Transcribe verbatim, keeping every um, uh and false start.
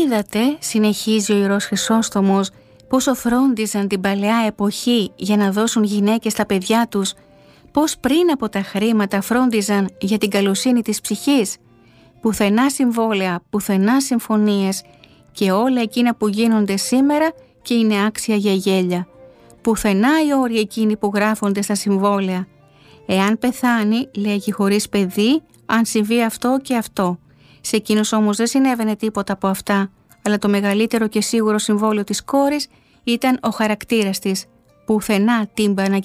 είδατε, συνεχίζει ο Ιερός Χρυσόστομος, πόσο φρόντιζαν την παλαιά εποχή για να δώσουν γυναίκες στα παιδιά τους, πώς πριν από τα χρήματα φρόντιζαν για την καλοσύνη της ψυχής, πουθενά συμβόλαια, πουθενά συμφωνίες και όλα εκείνα που γίνονται σήμερα και είναι άξια για γέλια. Πουθενά οι όροι εκείνοι που γράφονται στα συμβόλαια. Εάν πεθάνει, λέγει χωρίς παιδί, αν συμβεί αυτό και αυτό. Σε εκείνους όμως δεν συνέβαινε τίποτα από αυτά, αλλά το μεγαλύτερο και σίγουρο συμβόλαιο της κόρης ήταν ο χαρακτήρας της. Πουθενά τύμπανα